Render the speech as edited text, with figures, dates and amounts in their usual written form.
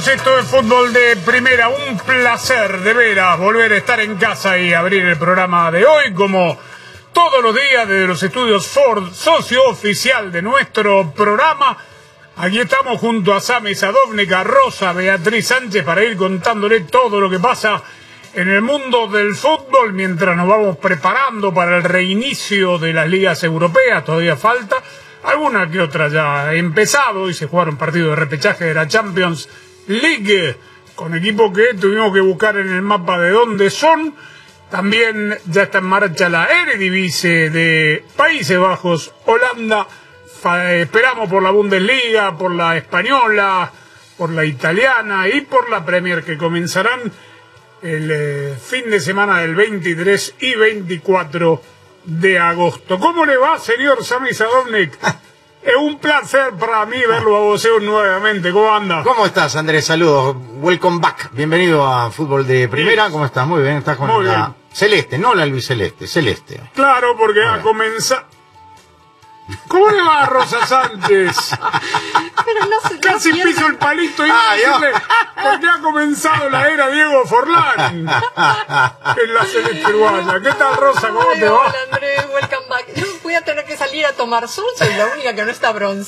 esto es Fútbol de Primera. Un placer, de veras, volver a estar en casa y abrir el programa de hoy, como todos los días, desde los estudios Ford, socio oficial de nuestro programa. Aquí estamos junto a Sami Sadovnik, a Rosa Beatriz Sánchez, para ir contándole todo lo que pasa en el mundo del fútbol, mientras nos vamos preparando para el reinicio de las ligas europeas. Todavía falta alguna que otra ya ha empezado y se jugaron partidos de repechaje de la Champions League con equipos que tuvimos que buscar en el mapa de dónde son. También ya está en marcha la Eredivisie de Países Bajos, Holanda. Esperamos por la Bundesliga, por la española, por la italiana y por la Premier, que comenzarán el fin de semana del 23 y 24 de agosto. ¿Cómo le va, señor Sami Sadovnik? Es un placer para mí verlo a vos nuevamente. ¿Cómo anda? ¿Cómo estás, Andrés? Saludos. Welcome back. Bienvenido a Fútbol de Primera. Sí. ¿Cómo estás? Muy bien. Estás con Muy la bien. celeste, no la albiceleste, celeste. Claro, porque ha comenzado... ¿Cómo le va a Rosa Sánchez? Pero no sé, Casi piso el palito y decirle, porque ha comenzado la era Diego Forlán en la celeste uruguaya. ¿Qué tal, Rosa? ¿Cómo te va? Hola, Andrés, welcome back. Voy a tener que salir a tomar sol, soy la única que no está bronceada.